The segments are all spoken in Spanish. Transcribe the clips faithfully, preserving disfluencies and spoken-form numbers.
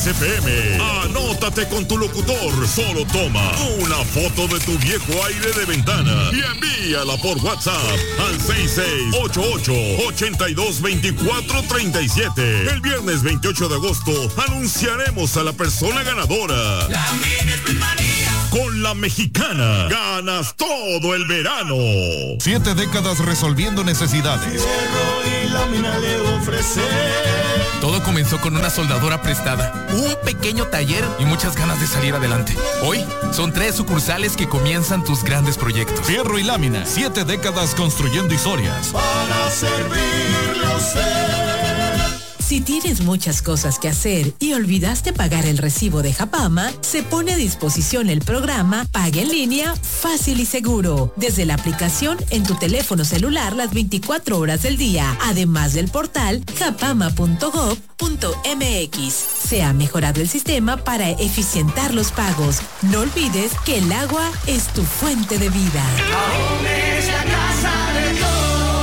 X F M. Anótate con tu locutor. Solo toma una foto de tu viejo aire de ventana y envíala por WhatsApp al seis seis ocho ocho, ocho dos dos cuatro tres siete. El viernes veintiocho de agosto anunciaremos a la persona ganadora. La Minute Manía. Con la Mexicana ganas todo el verano. Siete décadas resolviendo necesidades. Fierro y lámina le ofrece. Todo comenzó con una soldadora prestada, un pequeño taller y muchas ganas de salir adelante. Hoy son tres sucursales que comienzan tus grandes proyectos. Fierro y lámina, siete décadas construyendo historias. Para servirle a usted. Si tienes muchas cosas que hacer y olvidaste pagar el recibo de Japama, se pone a disposición el programa Paga en Línea Fácil y Seguro, desde la aplicación en tu teléfono celular las veinticuatro horas del día, además del portal japama punto gob punto m x. Se ha mejorado el sistema para eficientar los pagos. No olvides que el agua es tu fuente de vida. Aún es la casa de todos.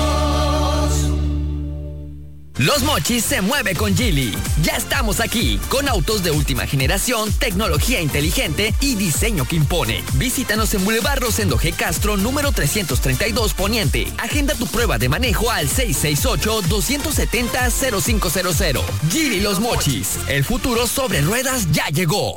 Los Mochis se mueve con Geely. Ya estamos aquí, con autos de última generación, tecnología inteligente y diseño que impone. Visítanos en Boulevard Rosendo G. Castro, número trescientos treinta y dos Poniente. Agenda tu prueba de manejo al seis seis ocho, dos siete cero, cero cinco cero cero. Geely Los Mochis. El futuro sobre ruedas ya llegó.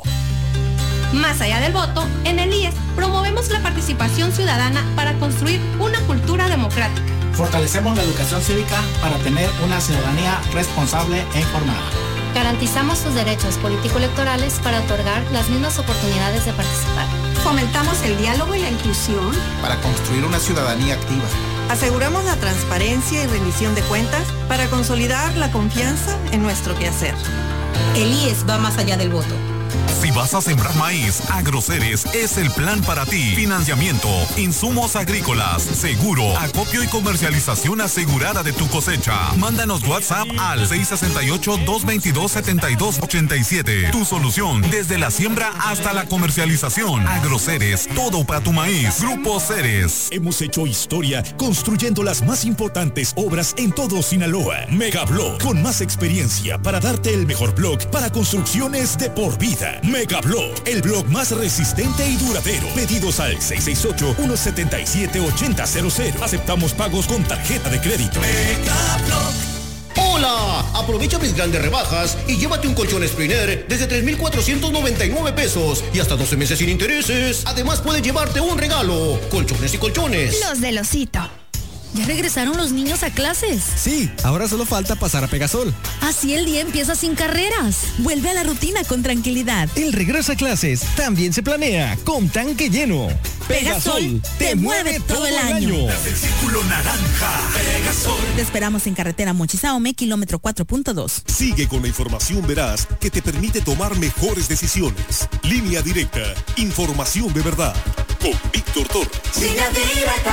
Más allá del voto, en el I E S promovemos la participación ciudadana para construir una cultura democrática. Fortalecemos la educación cívica para tener una ciudadanía responsable e informada. Garantizamos sus derechos político-electorales para otorgar las mismas oportunidades de participar. Fomentamos el diálogo y la inclusión para construir una ciudadanía activa. Aseguramos la transparencia y rendición de cuentas para consolidar la confianza en nuestro quehacer. El I E S va más allá del voto. Si vas a sembrar maíz, Agroceres es el plan para ti. Financiamiento, insumos agrícolas, seguro, acopio y comercialización asegurada de tu cosecha. Mándanos WhatsApp al seis seis ocho, dos dos dos, siete dos ocho siete. Tu solución desde la siembra hasta la comercialización. Agroceres, todo para tu maíz. Grupo Ceres. Hemos hecho historia construyendo las más importantes obras en todo Sinaloa. Megablock, con más experiencia para darte el mejor block para construcciones de por vida. Megablock, el blog más resistente y duradero. Pedidos al seis seis ocho, uno siete siete, ocho cero cero cero. Aceptamos pagos con tarjeta de crédito. Megablock. ¡Hola! Aprovecha mis grandes rebajas y llévate un colchón Spriner desde tres mil cuatrocientos noventa y nueve pesos y hasta doce meses sin intereses. Además puedes llevarte un regalo. Colchones y colchones. Los del Osito. ¿Ya regresaron los niños a clases? Sí, ahora solo falta pasar a Pegasol. Así el día empieza sin carreras. Vuelve a la rutina con tranquilidad. El regreso a clases también se planea con tanque lleno. Pegasol, te, te mueve todo el año. año. Desde el círculo naranja, Pegasol. Te esperamos en carretera Mochis-Ahome, kilómetro cuatro punto dos. Sigue con la información veraz que te permite tomar mejores decisiones. Línea Directa, información de verdad. Con Víctor Torres. Línea Directa.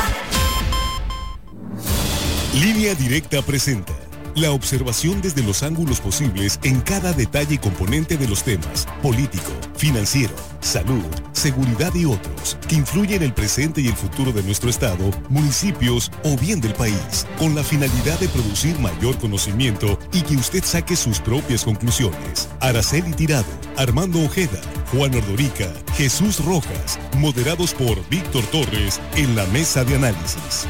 Línea Directa presenta la observación desde los ángulos posibles en cada detalle y componente de los temas político, financiero, salud, seguridad y otros que influyen en el presente y el futuro de nuestro estado, municipios o bien del país, con la finalidad de producir mayor conocimiento y que usted saque sus propias conclusiones. Araceli Tirado, Armando Ojeda, Juan Ordorica, Jesús Rojas, moderados por Víctor Torres en la mesa de análisis.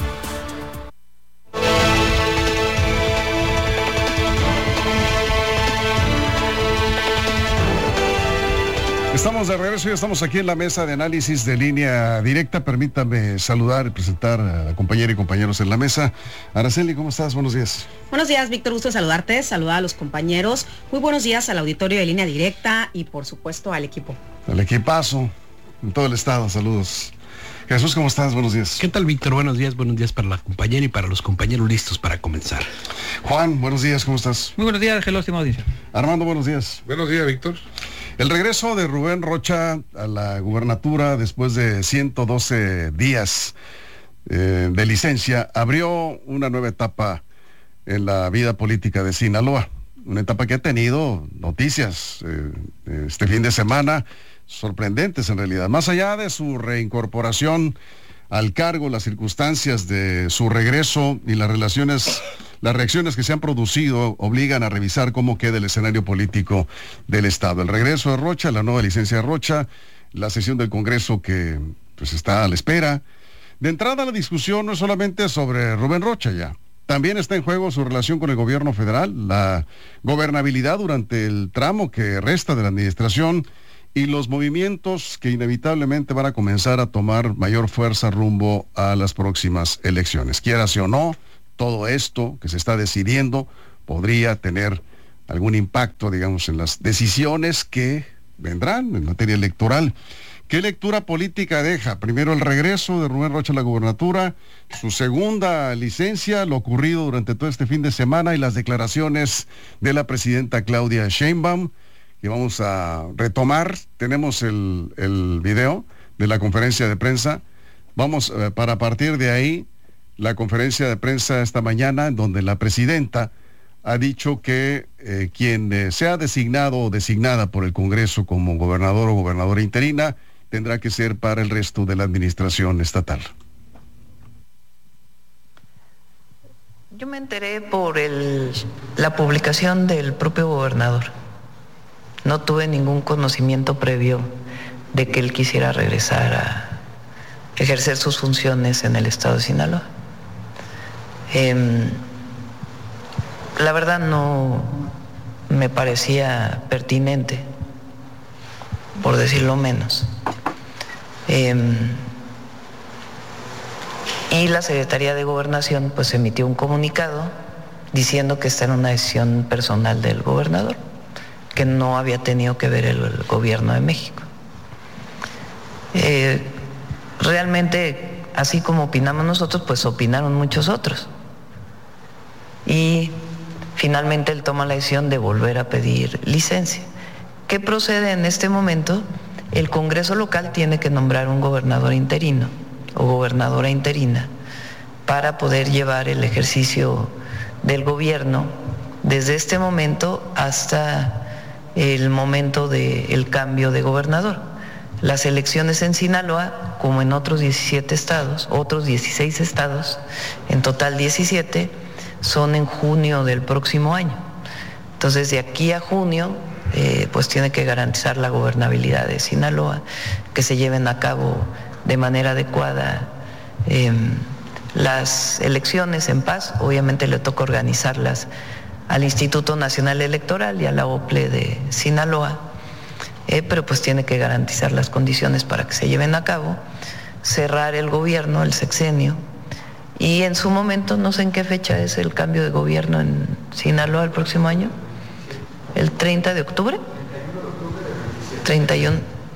Estamos de regreso y estamos aquí en la mesa de análisis de Línea Directa. Permítame saludar y presentar a la compañera y compañeros en la mesa. Araceli, ¿cómo estás? Buenos días. Buenos días, Víctor. Gusto saludarte, saludar a los compañeros. Muy buenos días al auditorio de Línea Directa y por supuesto al equipo. Al equipazo en todo el estado, saludos. Jesús, ¿cómo estás? Buenos días. ¿Qué tal, Víctor? Buenos días, buenos días para la compañera y para los compañeros listos para comenzar. Juan, buenos días, ¿cómo estás? Muy buenos días, hello, estimado audiencia. Armando, buenos días. Buenos días, Víctor. El regreso de Rubén Rocha a la gubernatura después de ciento doce días eh, de licencia abrió una nueva etapa en la vida política de Sinaloa. Una etapa que ha tenido noticias eh, este fin de semana sorprendentes en realidad. Más allá de su reincorporación al cargo, las circunstancias de su regreso y las relaciones las reacciones que se han producido obligan a revisar cómo queda el escenario político del Estado. El regreso de Rocha, la nueva licencia de Rocha, la sesión del Congreso que pues está a la espera. De entrada, la discusión no es solamente sobre Rubén Rocha ya. También está en juego su relación con el gobierno federal, la gobernabilidad durante el tramo que resta de la administración y los movimientos que inevitablemente van a comenzar a tomar mayor fuerza rumbo a las próximas elecciones. Quieras o no, todo esto que se está decidiendo podría tener algún impacto, digamos, en las decisiones que vendrán en materia electoral. ¿Qué lectura política deja? Primero, el regreso de Rubén Rocha a la gubernatura, su segunda licencia, lo ocurrido durante todo este fin de semana y las declaraciones de la presidenta Claudia Sheinbaum, que vamos a retomar. Tenemos el, el video de la conferencia de prensa. Vamos, eh, para partir de ahí, la conferencia de prensa esta mañana, en donde la presidenta ha dicho que eh, quien eh, sea designado o designada por el Congreso como gobernador o gobernadora interina, tendrá que ser para el resto de la administración estatal. Yo me enteré por el, la publicación del propio gobernador. No tuve ningún conocimiento previo de que él quisiera regresar a ejercer sus funciones en el estado de Sinaloa. Eh, la verdad no me parecía pertinente, por decirlo menos. Eh, y la Secretaría de Gobernación pues emitió un comunicado diciendo que esta era una decisión personal del gobernador, que no había tenido que ver el, el gobierno de México. Eh, realmente, así como opinamos nosotros, pues opinaron muchos otros. Y finalmente él toma la decisión de volver a pedir licencia. ¿Qué procede en este momento? El Congreso local tiene que nombrar un gobernador interino o gobernadora interina para poder llevar el ejercicio del gobierno desde este momento hasta el momento del cambio de gobernador. Las elecciones en Sinaloa, como en otros diecisiete estados, otros dieciséis estados, en total diecisiete, son en junio del próximo año. Entonces, de aquí a junio, Eh, pues tiene que garantizar la gobernabilidad de Sinaloa, que se lleven a cabo de manera adecuada eh, las elecciones en paz. Obviamente le toca organizarlas al Instituto Nacional Electoral y a la O P L E de Sinaloa, eh, pero pues tiene que garantizar las condiciones para que se lleven a cabo, cerrar el gobierno, el sexenio, y en su momento, no sé en qué fecha es el cambio de gobierno en Sinaloa el próximo año. ¿El treinta de octubre? treinta y uno.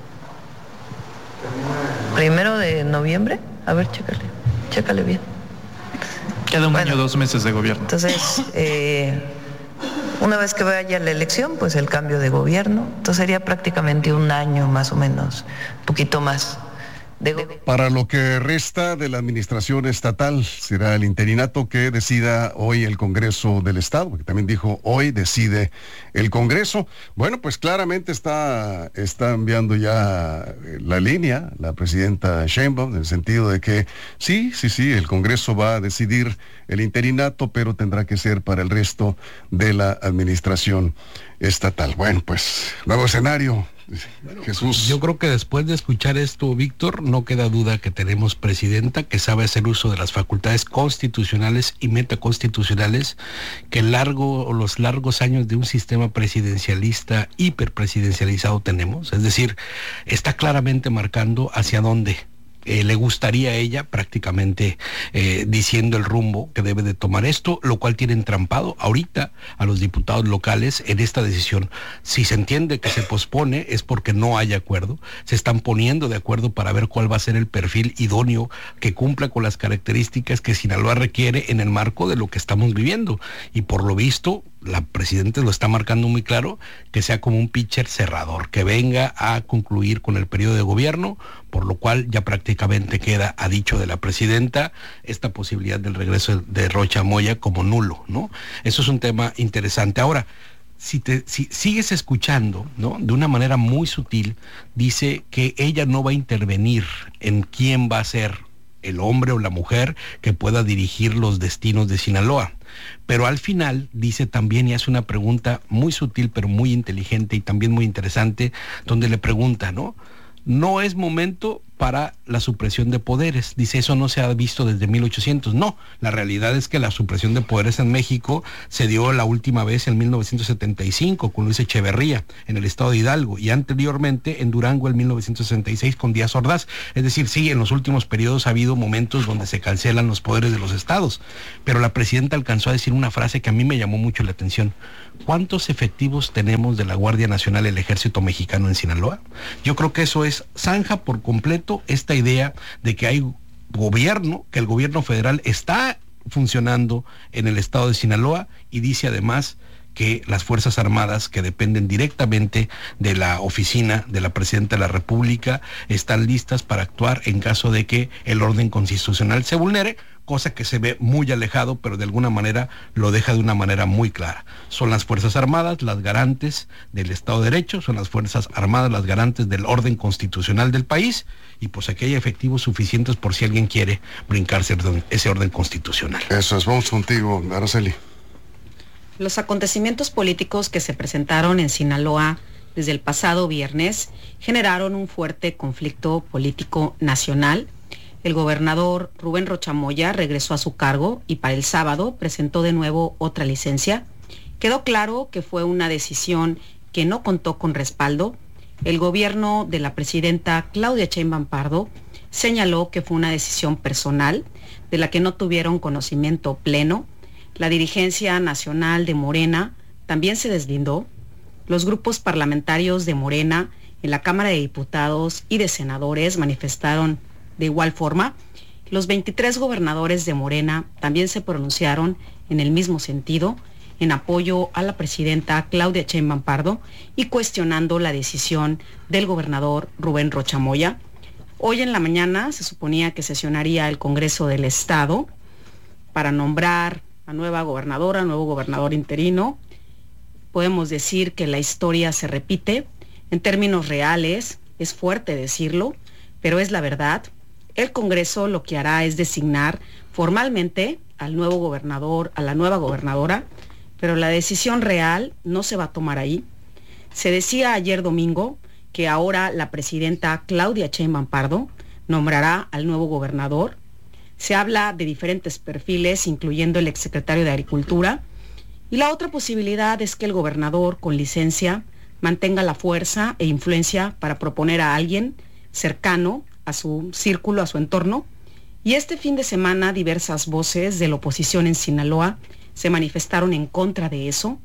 ¿Primero de noviembre? A ver, chécale, chécale bien. Queda un bueno, año, dos meses de gobierno. Entonces, eh, una vez que vaya la elección, pues el cambio de gobierno, entonces sería prácticamente un año más o menos, un poquito más. Para lo que resta de la administración estatal, será el interinato que decida hoy el Congreso del Estado, porque también dijo hoy decide el Congreso. Bueno, pues claramente está, está enviando ya la línea la presidenta Sheinbaum, en el sentido de que sí, sí, sí, el Congreso va a decidir el interinato, pero tendrá que ser para el resto de la administración estatal. Bueno, pues, nuevo escenario. Bueno, Jesús. Yo creo que después de escuchar esto, Víctor, no queda duda que tenemos presidenta que sabe hacer uso de las facultades constitucionales y metaconstitucionales que largo, los largos años de un sistema presidencialista, hiperpresidencializado tenemos. Es decir, está claramente marcando hacia dónde Eh, le gustaría a ella, prácticamente eh, diciendo el rumbo que debe de tomar esto, lo cual tiene entrampado ahorita a los diputados locales en esta decisión. Si se entiende que se pospone es porque no hay acuerdo, se están poniendo de acuerdo para ver cuál va a ser el perfil idóneo que cumpla con las características que Sinaloa requiere en el marco de lo que estamos viviendo, y por lo visto la presidenta lo está marcando muy claro, que sea como un pitcher cerrador, que venga a concluir con el periodo de gobierno, por lo cual ya prácticamente queda, a dicho de la presidenta, esta posibilidad del regreso de Rocha Moya como nulo, ¿no? Eso es un tema interesante. Ahora, si te si sigues escuchando, ¿no?, de una manera muy sutil, dice que ella no va a intervenir en quién va a ser el hombre o la mujer que pueda dirigir los destinos de Sinaloa. pero al final dice también y hace una pregunta muy sutil, pero muy inteligente y también muy interesante, donde le pregunta, ¿no? No es momento para la supresión de poderes. Dice, eso no se ha visto desde mil ochocientos. No, la realidad es que la supresión de poderes en México se dio la última vez en mil novecientos setenta y cinco con Luis Echeverría en el estado de Hidalgo y anteriormente en Durango en mil novecientos sesenta y seis con Díaz Ordaz. Es decir, sí, en los últimos periodos ha habido momentos donde se cancelan los poderes de los estados, pero la presidenta alcanzó a decir una frase que a mí me llamó mucho la atención. ¿Cuántos efectivos tenemos de la Guardia Nacional y el Ejército Mexicano en Sinaloa? Yo creo que eso es zanja por completo esta idea de que hay gobierno, que el gobierno federal está funcionando en el estado de Sinaloa, y dice además que las Fuerzas Armadas, que dependen directamente de la oficina de la Presidenta de la República, están listas para actuar en caso de que el orden constitucional se vulnere, cosa que se ve muy alejado, pero de alguna manera lo deja de una manera muy clara. Son las Fuerzas Armadas las garantes del Estado de Derecho, son las Fuerzas Armadas las garantes del orden constitucional del país, y pues aquí hay efectivos suficientes por si alguien quiere brincarse ese orden constitucional. Eso es, vamos contigo, Araceli. Los acontecimientos políticos que se presentaron en Sinaloa desde el pasado viernes generaron un fuerte conflicto político nacional. El gobernador Rubén Rocha Moya regresó a su cargo y para el sábado presentó de nuevo otra licencia. Quedó claro que fue una decisión que no contó con respaldo. El gobierno de la presidenta Claudia Sheinbaum Pardo señaló que fue una decisión personal de la que no tuvieron conocimiento pleno. La dirigencia nacional de Morena también se deslindó. Los grupos parlamentarios de Morena en la Cámara de Diputados y de Senadores manifestaron de igual forma. Los veintitrés gobernadores de Morena también se pronunciaron en el mismo sentido, en apoyo a la presidenta Claudia Sheinbaum Pardo y cuestionando la decisión del gobernador Rubén Rocha Moya. Hoy en la mañana se suponía que sesionaría el Congreso del Estado para nombrar a nueva gobernadora, nuevo gobernador interino. Podemos decir que la historia se repite. En términos reales, es fuerte decirlo, pero es la verdad. El Congreso lo que hará es designar formalmente al nuevo gobernador, a la nueva gobernadora, pero la decisión real no se va a tomar ahí. Se decía ayer domingo que ahora la presidenta Claudia Sheinbaum Pardo nombrará al nuevo gobernador. Se habla de diferentes perfiles, incluyendo el exsecretario de Agricultura, y la otra posibilidad es que el gobernador con licencia mantenga la fuerza e influencia para proponer a alguien cercano a su círculo, a su entorno. Y este fin de semana diversas voces de la oposición en Sinaloa se manifestaron en contra de eso.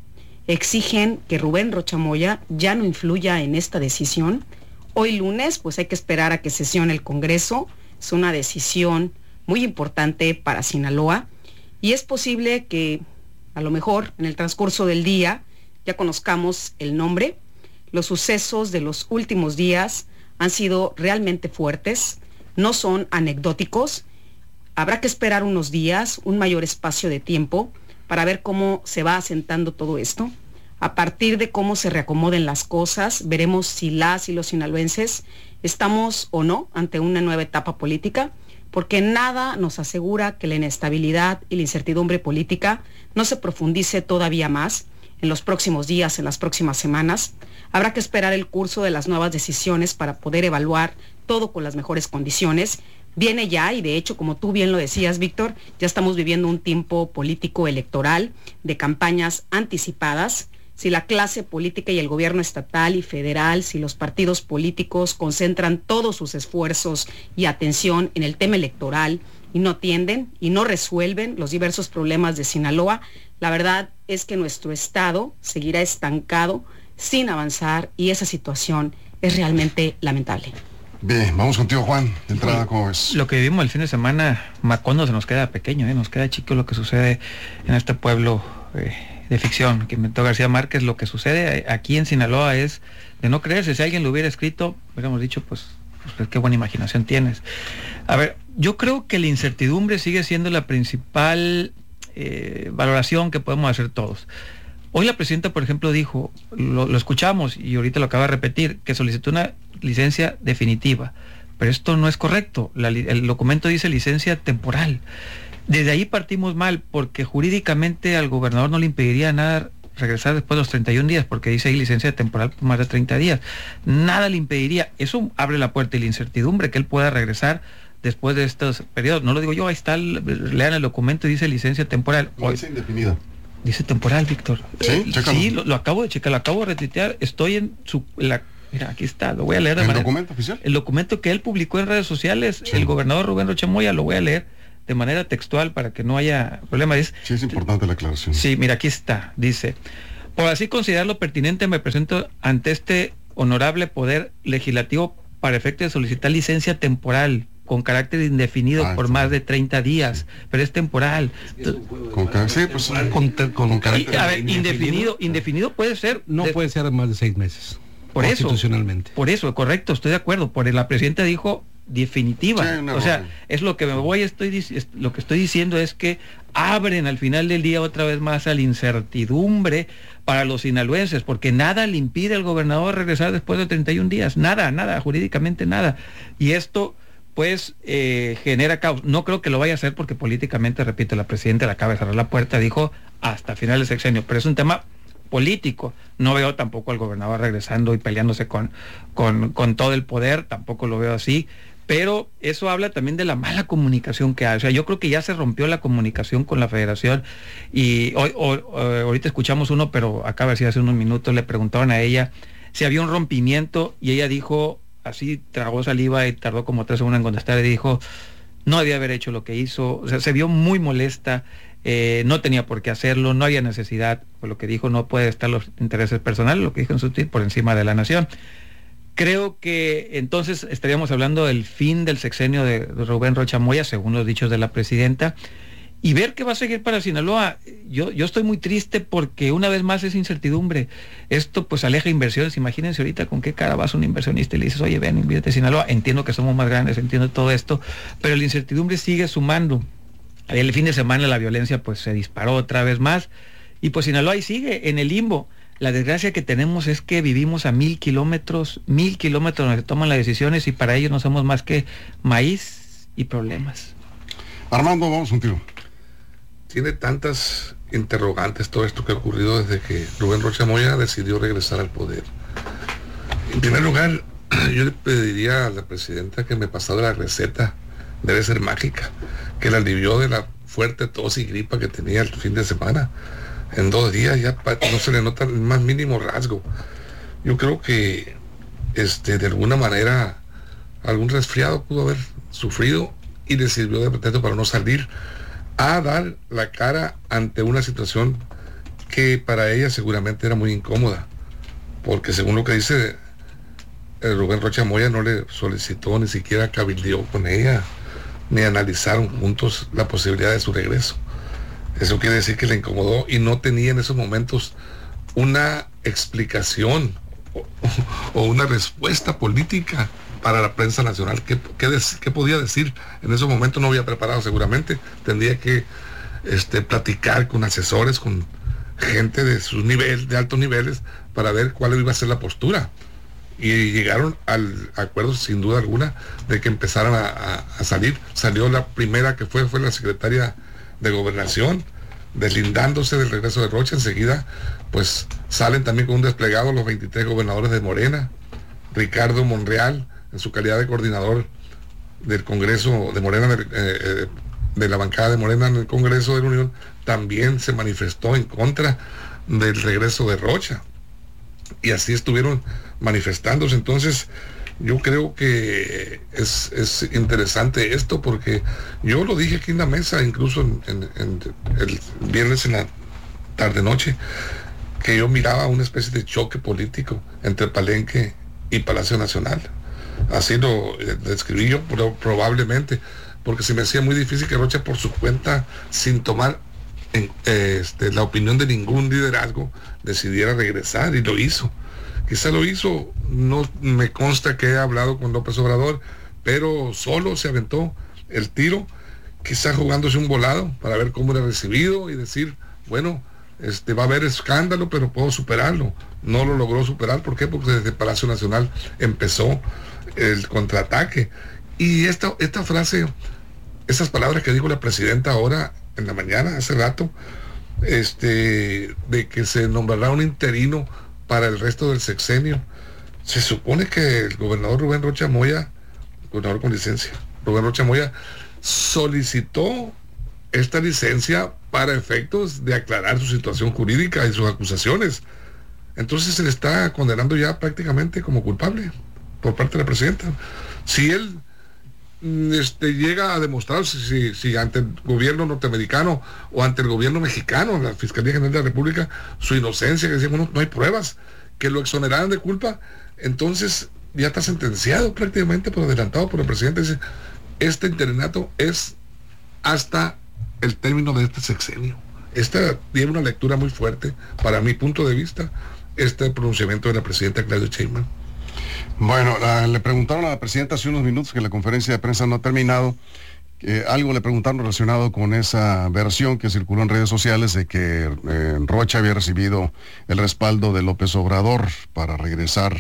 Exigen que Rubén Rocha Moya ya no influya en esta decisión. Hoy lunes, pues hay que esperar a que sesione el Congreso. Es una decisión muy importante para Sinaloa y es posible que a lo mejor en el transcurso del día ya conozcamos el nombre. Los sucesos de los últimos días han sido realmente fuertes, no son anecdóticos. Habrá que esperar unos días, un mayor espacio de tiempo para ver cómo se va asentando todo esto. A partir de cómo se reacomoden las cosas, veremos si las y los sinaloenses estamos o no ante una nueva etapa política, porque nada nos asegura que la inestabilidad y la incertidumbre política no se profundice todavía más en los próximos días, en las próximas semanas. Habrá que esperar el curso de las nuevas decisiones para poder evaluar todo con las mejores condiciones. Viene ya, y de hecho, como tú bien lo decías, Víctor, ya estamos viviendo un tiempo político electoral de campañas anticipadas. Si la clase política y el gobierno estatal y federal, si los partidos políticos concentran todos sus esfuerzos y atención en el tema electoral y no atienden y no resuelven los diversos problemas de Sinaloa, la verdad es que nuestro estado seguirá estancado sin avanzar y esa situación es realmente lamentable. Bien, vamos contigo, Juan. De entrada, ¿cómo es? Lo que vivimos el fin de semana, Macondo se nos queda pequeño, ¿eh? Nos queda chico lo que sucede en este pueblo eh, de ficción que inventó García Márquez. Lo que sucede aquí en Sinaloa es de no creerse. Si alguien lo hubiera escrito, hubiéramos dicho, pues, pues qué buena imaginación tienes. A ver, yo creo que la incertidumbre sigue siendo la principal eh, valoración que podemos hacer todos. Hoy la presidenta, por ejemplo, dijo, lo, lo escuchamos y ahorita lo acaba de repetir, que solicitó una licencia definitiva, pero esto no es correcto. La, el documento dice licencia temporal. Desde ahí partimos mal, porque jurídicamente al gobernador no le impediría nada regresar después de los treinta y un días, porque dice ahí licencia temporal por más de treinta días. Nada le impediría. Eso abre la puerta y la incertidumbre que él pueda regresar después de estos periodos. No lo digo yo, ahí está, lean el documento y dice licencia temporal. No, dice indefinida. Dice temporal, Víctor. Sí, chécalo. Sí, lo, lo acabo de checar, lo acabo de retuitear. Estoy en su... La, mira, aquí está, lo voy a leer de ¿El manera... documento oficial? El documento que él publicó en redes sociales, sí. El gobernador Rubén Rocha Moya, lo voy a leer de manera textual para que no haya problema. Es, sí, es importante la aclaración. Sí, mira, aquí está, dice, por así considerarlo pertinente, me presento ante este honorable poder legislativo para efecto de solicitar licencia temporal con carácter indefinido ah, por sí. más de treinta días, sí. pero es temporal. Con, sí, pues, con, con un carácter y, a ver, indefinido, indefinido puede ser... No de, puede ser más de seis meses. Por eso, constitucionalmente. Por eso, correcto, estoy de acuerdo, porque la presidenta dijo definitiva. Sí, no, o sea, no. es lo que me voy, estoy lo que estoy diciendo es que abren al final del día otra vez más a la incertidumbre para los sinaloenses, porque nada le impide al gobernador regresar después de treinta y un días, nada, nada, jurídicamente nada. Y esto pues eh, genera caos. No creo que lo vaya a hacer porque políticamente, repito, la presidenta le acaba de cerrar la puerta, dijo hasta final del sexenio, pero es un tema político. No veo tampoco al gobernador regresando y peleándose con, con, con todo el poder, tampoco lo veo así, pero eso habla también de la mala comunicación que hay. O sea, yo creo que ya se rompió la comunicación con la federación y hoy, hoy, hoy ahorita escuchamos uno, pero acaba de decir hace unos minutos, le preguntaban a ella si había un rompimiento y ella dijo, así tragó saliva y tardó como tres segundos en contestar y dijo, no debía haber hecho lo que hizo. O sea, se vio muy molesta, eh, no tenía por qué hacerlo, no había necesidad, por lo que dijo, no puede estar los intereses personales, lo que dijo en su tweet, por encima de la nación. Creo que entonces estaríamos hablando del fin del sexenio de Rubén Rocha Moya, según los dichos de la presidenta, y ver qué va a seguir para Sinaloa. Yo, yo estoy muy triste porque una vez más es incertidumbre. Esto pues aleja inversiones. Imagínense ahorita con qué cara vas a un inversionista y le dices, oye, ven, invierte a Sinaloa. Entiendo que somos más grandes, entiendo todo esto, pero la incertidumbre sigue sumando. El fin de semana la violencia pues se disparó otra vez más y pues Sinaloa ahí sigue en el limbo. La desgracia que tenemos es que vivimos a mil kilómetros, mil kilómetros donde se toman las decisiones y para ellos no somos más que maíz y problemas. Armando, vamos contigo. Tiene tantas interrogantes todo esto que ha ocurrido desde que Rubén Rocha Moya decidió regresar al poder. En primer lugar, yo le pediría a la presidenta que me pasara la receta, debe ser mágica, que la alivió de la fuerte tos y gripa que tenía el fin de semana. En dos días ya no se le nota el más mínimo rasgo. Yo creo que este, de alguna manera algún resfriado pudo haber sufrido y le sirvió de pretexto para no salir a dar la cara ante una situación que para ella seguramente era muy incómoda, porque según lo que dice el Rubén Rocha Moya, no le solicitó, ni siquiera cabildeó con ella, ni analizaron juntos la posibilidad de su regreso. Eso quiere decir que le incomodó y no tenía en esos momentos una explicación o, o una respuesta política para la prensa nacional. ¿Qué, qué, qué podía decir? En esos momentos no había preparado seguramente. Tendría que este, platicar con asesores, con gente de su nivel, de altos niveles, para ver cuál iba a ser la postura. Y llegaron al acuerdo, sin duda alguna, de que empezaran a, a, a salir. Salió la primera que fue, fue la secretaria de Gobernación, deslindándose del regreso de Rocha. Enseguida, pues, salen también con un desplegado los veintitrés gobernadores de Morena. Ricardo Monreal, en su calidad de coordinador del Congreso de Morena, de, eh, de la bancada de Morena en el Congreso de la Unión, también se manifestó en contra del regreso de Rocha. Y así estuvieron manifestándose. Entonces, yo creo que es, es interesante esto, porque yo lo dije aquí en la mesa, incluso en, en, en el viernes en la tarde-noche, que yo miraba una especie de choque político entre Palenque y Palacio Nacional. Así lo eh, describí yo, pero probablemente, porque se me hacía muy difícil que Rocha por su cuenta, sin tomar en, eh, este, la opinión de ningún liderazgo, decidiera regresar, y lo hizo. Quizá lo hizo, no me consta que haya hablado con López Obrador, pero solo se aventó el tiro, quizá jugándose un volado para ver cómo era recibido y decir, bueno, este, va a haber escándalo, pero puedo superarlo. No lo logró superar. ¿Por qué? Porque desde Palacio Nacional empezó el contraataque. Y esta, esta frase esas palabras que dijo la presidenta ahora en la mañana, hace rato, este, de que se nombrará un interino para el resto del sexenio. Se supone que el gobernador Rubén Rocha Moya, gobernador con licencia, Rubén Rocha Moya, solicitó esta licencia para efectos de aclarar su situación jurídica y sus acusaciones. Entonces se le está condenando ya prácticamente como culpable por parte de la presidenta. Si él este, llega a demostrar si, si ante el gobierno norteamericano o ante el gobierno mexicano, la Fiscalía General de la República, su inocencia, que decían, bueno, no hay pruebas, que lo exoneraran de culpa, entonces ya está sentenciado prácticamente por adelantado por el presidente. Dice, este interinato es hasta el término de este sexenio. Esta tiene una lectura muy fuerte, para mi punto de vista, este pronunciamiento de la presidenta Claudia Sheinbaum. Bueno, la, le preguntaron a la presidenta hace unos minutos que la conferencia de prensa no ha terminado. Eh, algo le preguntaron relacionado con esa versión que circuló en redes sociales de que eh, Rocha había recibido el respaldo de López Obrador para regresar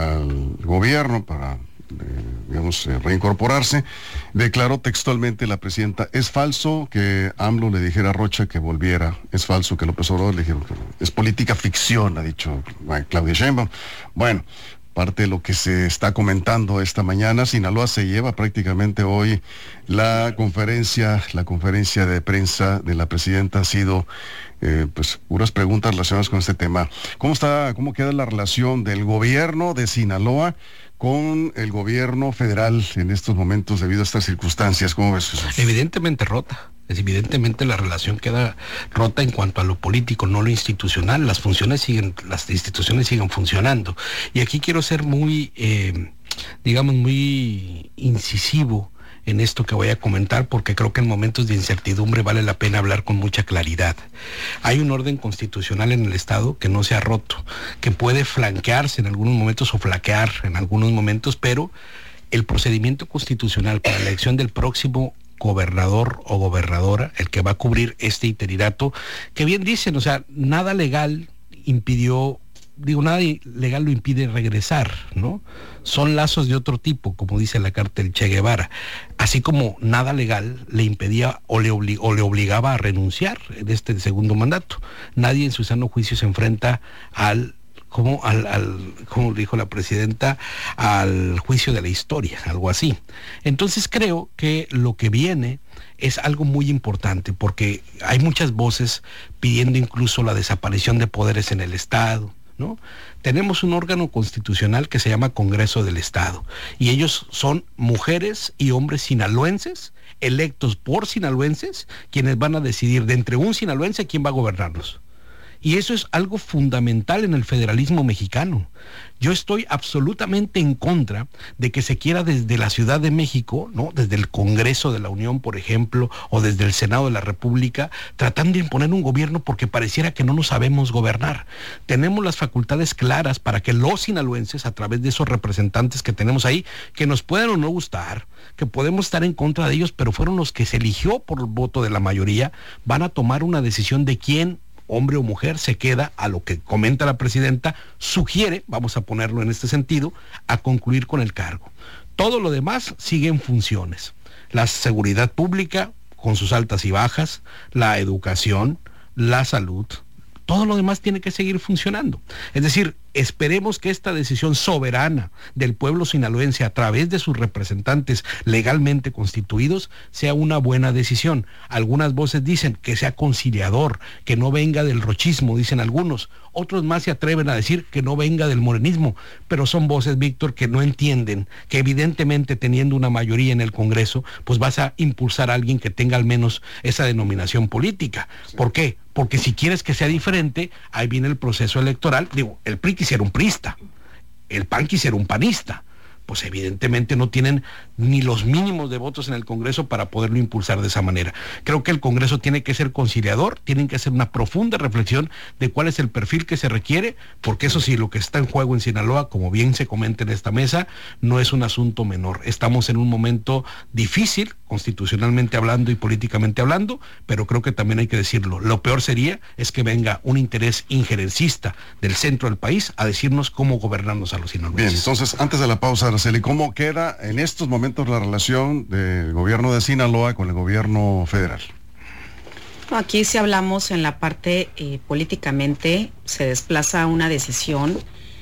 al gobierno, para Eh, digamos, eh, reincorporarse. Declaró textualmente la presidenta: es falso que AMLO le dijera a Rocha que volviera, es falso que López Obrador le dijera, es política ficción, ha dicho eh, Claudia Sheinbaum. Bueno, parte de lo que se está comentando esta mañana, Sinaloa se lleva prácticamente hoy la conferencia, la conferencia de prensa de la presidenta ha sido eh, pues puras preguntas relacionadas con este tema. ¿Cómo está, cómo queda la relación del gobierno de Sinaloa con el gobierno federal en estos momentos debido a estas circunstancias? ¿Cómo ves, Jesús? Evidentemente rota. Es evidentemente la relación queda rota en cuanto a lo político, no lo institucional. Las funciones siguen, las instituciones siguen funcionando. Y aquí quiero ser muy, eh, digamos, muy incisivo en esto que voy a comentar, porque creo que en momentos de incertidumbre vale la pena hablar con mucha claridad. Hay un orden constitucional en el Estado que no se ha roto, que puede flanquearse en algunos momentos o flaquear en algunos momentos, pero el procedimiento constitucional para la elección del próximo gobernador o gobernadora, el que va a cubrir este interinato, que bien dicen, o sea, nada legal impidió, digo, nada legal lo impide regresar, ¿no? Son lazos de otro tipo, como dice la carta del Che Guevara, así como nada legal le impedía o le, oblig, o le obligaba a renunciar en este segundo mandato. Nadie en su sano juicio se enfrenta al como al, al, como dijo la presidenta, al juicio de la historia, algo así. Entonces creo que lo que viene es algo muy importante, porque hay muchas voces pidiendo incluso la desaparición de poderes en el Estado, ¿no? Tenemos un órgano constitucional que se llama Congreso del Estado, y ellos son mujeres y hombres sinaloenses, electos por sinaloenses, quienes van a decidir de entre un sinaloense quién va a gobernarnos. Y eso es algo fundamental en el federalismo mexicano. Yo estoy absolutamente en contra de que se quiera desde la Ciudad de México, ¿no? Desde el Congreso de la Unión, por ejemplo, o desde el Senado de la República, tratando de imponer un gobierno porque pareciera que no nos sabemos gobernar. Tenemos las facultades claras para que los sinaloenses, a través de esos representantes que tenemos ahí, que nos puedan o no gustar, que podemos estar en contra de ellos, pero fueron los que se eligió por el voto de la mayoría, van a tomar una decisión de quién, hombre o mujer, se queda, a lo que comenta la presidenta, sugiere, vamos a ponerlo en este sentido, a concluir con el cargo. Todo lo demás sigue en funciones. La seguridad pública, con sus altas y bajas, la educación, la salud, todo lo demás tiene que seguir funcionando. Es decir, esperemos que esta decisión soberana del pueblo sinaloense a través de sus representantes legalmente constituidos sea una buena decisión. Algunas voces dicen que sea conciliador, que no venga del rochismo, dicen algunos. Otros más se atreven a decir que no venga del morenismo, pero son voces, Víctor, que no entienden que evidentemente teniendo una mayoría en el Congreso, pues vas a impulsar a alguien que tenga al menos esa denominación política. ¿Por qué? Porque si quieres que sea diferente, ahí viene el proceso electoral. Digo, el P R I quisiera un priista, el P A N quisiera un panista. Pues evidentemente no tienen ni los mínimos de votos en el Congreso para poderlo impulsar de esa manera. Creo que el Congreso tiene que ser conciliador, tienen que hacer una profunda reflexión de cuál es el perfil que se requiere, porque eso sí, lo que está en juego en Sinaloa, como bien se comenta en esta mesa, no es un asunto menor. Estamos en un momento difícil, constitucionalmente hablando y políticamente hablando, pero creo que también hay que decirlo. Lo peor sería es que venga un interés injerencista del centro del país a decirnos cómo gobernarnos a los sinaloenses. Bien, entonces, antes de la pausa, Araceli, ¿cómo queda en estos momentos la relación del gobierno de Sinaloa con el gobierno federal? Aquí si hablamos en la parte eh, políticamente, se desplaza una decisión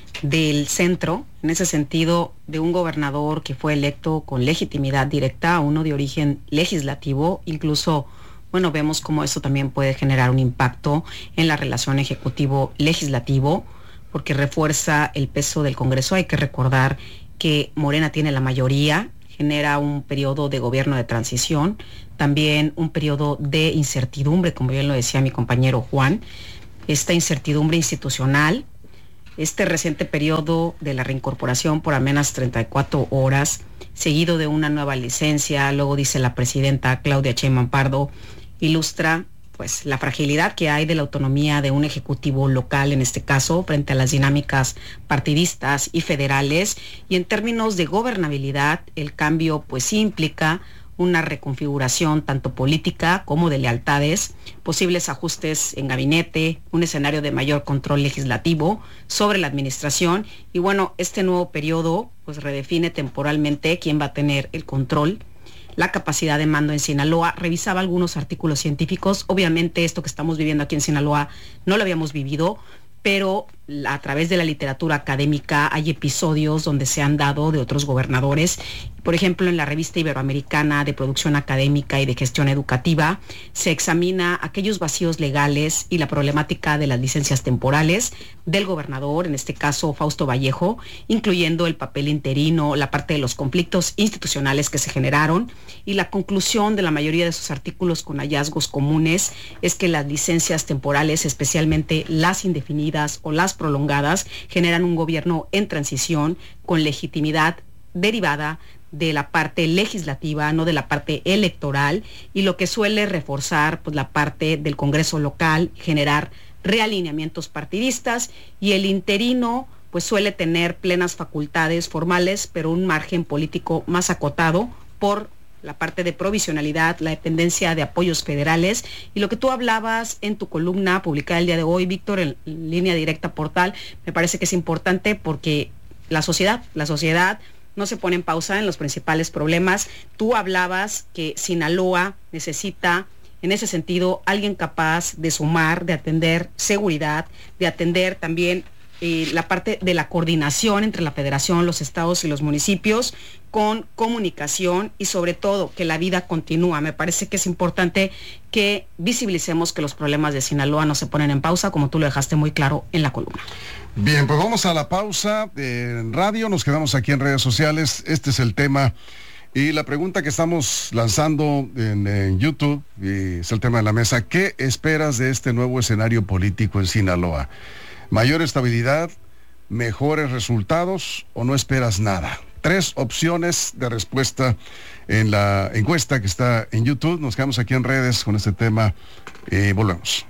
del centro, en ese sentido, de un gobernador que fue electo con legitimidad directa a uno de origen legislativo, incluso, bueno, vemos cómo eso también puede generar un impacto en la relación ejecutivo-legislativo, porque refuerza el peso del Congreso. Hay que recordar que Morena tiene la mayoría, genera un periodo de gobierno de transición, también un periodo de incertidumbre, como bien lo decía mi compañero Juan, esta incertidumbre institucional, este reciente periodo de la reincorporación por apenas treinta y cuatro horas, seguido de una nueva licencia, luego dice la presidenta Claudia Sheinbaum Pardo, ilustra pues la fragilidad que hay de la autonomía de un ejecutivo local, en este caso, frente a las dinámicas partidistas y federales, y en términos de gobernabilidad, el cambio pues sí implica una reconfiguración tanto política como de lealtades, posibles ajustes en gabinete, un escenario de mayor control legislativo sobre la administración, y bueno, este nuevo periodo pues redefine temporalmente quién va a tener el control, la capacidad de mando en Sinaloa. Revisaba algunos artículos científicos, obviamente esto que estamos viviendo aquí en Sinaloa no lo habíamos vivido, pero a través de la literatura académica hay episodios donde se han dado de otros gobernadores. Por ejemplo, en la revista Iberoamericana de Producción Académica y de Gestión Educativa se examina aquellos vacíos legales y la problemática de las licencias temporales del gobernador, en este caso Fausto Vallejo, incluyendo el papel interino, la parte de los conflictos institucionales que se generaron, y la conclusión de la mayoría de sus artículos con hallazgos comunes es que las licencias temporales, especialmente las indefinidas o las prolongadas, generan un gobierno en transición con legitimidad derivada de la parte legislativa, no de la parte electoral, y lo que suele reforzar pues la parte del Congreso local, generar realineamientos partidistas, y el interino pues suele tener plenas facultades formales, pero un margen político más acotado por la parte de provisionalidad, la dependencia de apoyos federales, y lo que tú hablabas en tu columna publicada el día de hoy, Víctor, en, en Línea Directa Portal, me parece que es importante porque la sociedad, la sociedad no se pone en pausa en los principales problemas. Tú hablabas que Sinaloa necesita, en ese sentido, alguien capaz de sumar, de atender seguridad, de atender también eh, la parte de la coordinación entre la federación, los estados y los municipios, con comunicación y sobre todo que la vida continúa. Me parece que es importante que visibilicemos que los problemas de Sinaloa no se ponen en pausa, como tú lo dejaste muy claro en la columna. Bien, pues vamos a la pausa en radio, nos quedamos aquí en redes sociales, este es el tema y la pregunta que estamos lanzando en, en YouTube, y es el tema de la mesa: ¿qué esperas de este nuevo escenario político en Sinaloa? ¿Mayor estabilidad, mejores resultados o no esperas nada? Tres opciones de respuesta en la encuesta que está en YouTube. Nos quedamos aquí en redes con este tema y volvemos.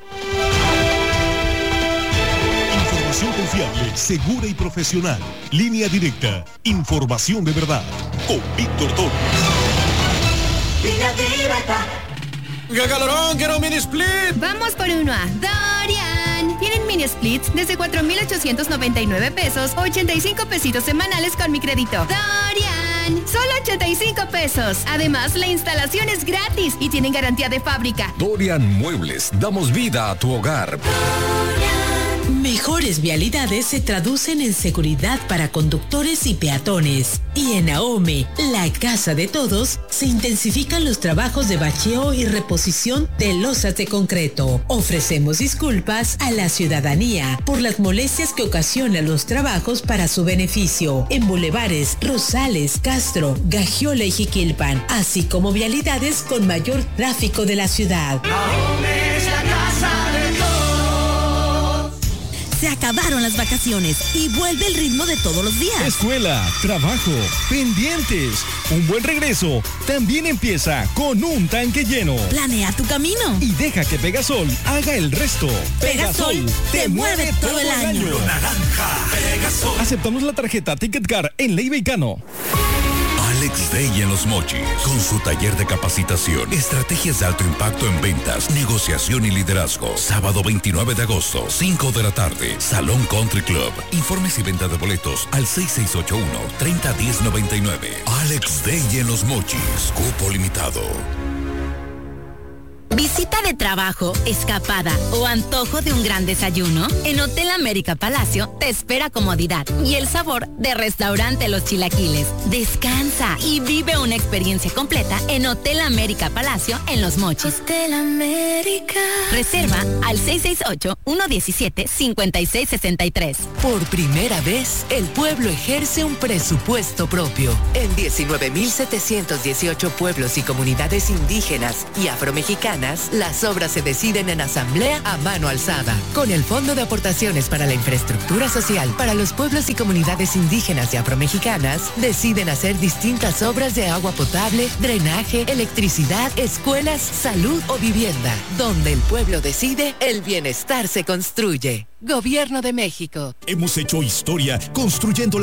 Información confiable, segura y profesional. Línea Directa. Información de verdad. Con Víctor Torres. Línea Directa. ¡Qué calorón! ¡Quiero un mini split! Vamos por uno a Dorian. Tienen mini splits desde cuatro mil ochocientos noventa y nueve pesos, ochenta y cinco pesitos semanales con mi crédito. Dorian. Solo ochenta y cinco pesos. Además, la instalación es gratis y tienen garantía de fábrica. Dorian Muebles. Damos vida a tu hogar. Mejores vialidades se traducen en seguridad para conductores y peatones. Y en AOME, la casa de todos, se intensifican los trabajos de bacheo y reposición de losas de concreto. Ofrecemos disculpas a la ciudadanía por las molestias que ocasionan los trabajos para su beneficio en bulevares Rosales, Castro, Gagiola y Jiquilpan, así como vialidades con mayor tráfico de la ciudad. AOME es la casa de todos. Se acabaron las vacaciones y vuelve el ritmo de todos los días. Escuela, trabajo, pendientes. Un buen regreso también empieza con un tanque lleno. Planea tu camino y deja que Pegasol haga el resto. Pegasol te, te mueve todo el año. año. Naranja, Pegasol. Aceptamos la tarjeta Ticket Car en Ley Becano. Alex Alex Day en Los Mochis, con su taller de capacitación, estrategias de alto impacto en ventas, negociación y liderazgo. Sábado veintinueve de agosto, cinco de la tarde, Salón Country Club. Informes y venta de boletos al seis seis ocho uno, tres cero uno cero nueve nueve. Alex Day en Los Mochis, cupo limitado. Visita de trabajo, escapada o antojo de un gran desayuno. En Hotel América Palacio te espera comodidad y el sabor de Restaurante Los Chilaquiles. Descansa y vive una experiencia completa en Hotel América Palacio en Los Mochis. Hotel América. Reserva al seis seis ocho, uno uno siete, cinco seis seis tres. Por primera vez, el pueblo ejerce un presupuesto propio. En diecinueve mil setecientos dieciocho pueblos y comunidades indígenas y afromexicanas, las obras se deciden en asamblea a mano alzada. Con el Fondo de Aportaciones para la Infraestructura Social para los pueblos y comunidades indígenas y afromexicanas, deciden hacer distintas obras de agua potable, drenaje, electricidad, escuelas, salud o vivienda. Donde el pueblo decide, el bienestar se construye. Gobierno de México. Hemos hecho historia construyendo la